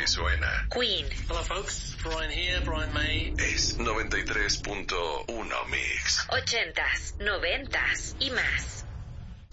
así suena. Queen. Hello folks, Brian here, Brian May. Es 93.1 Mix. 80s, 90s y más.